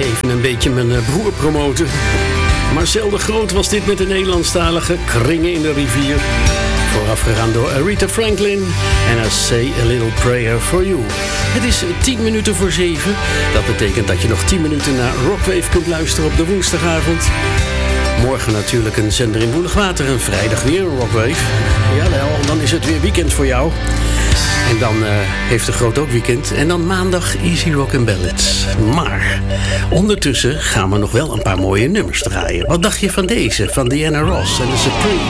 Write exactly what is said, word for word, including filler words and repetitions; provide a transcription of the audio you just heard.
even een beetje mijn broer promoten. Marcel de Groot was dit met de Nederlandstalige Kringen in de Rivier. Voorafgegaan door Aretha Franklin en I Say a Little Prayer for You. Het is tien minuten voor zeven. Dat betekent dat je nog tien minuten naar Rockwave kunt luisteren op de woensdagavond. Morgen natuurlijk een zender in Woeligwater en vrijdag weer een Rockwave. Jawel, dan is het weer weekend voor jou. En dan uh, heeft de Groot ook weekend. En dan maandag Easy Rock and Ballads. Maar ondertussen gaan we nog wel een paar mooie nummers draaien. Wat dacht je van deze? Van Diana Ross en de Supreme?